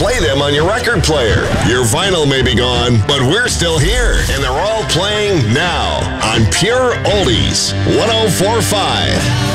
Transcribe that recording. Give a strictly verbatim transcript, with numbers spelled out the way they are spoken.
play them on your record player. Your vinyl may be gone, but we're still here, and they're all playing now on Pure Oldies one oh four point five.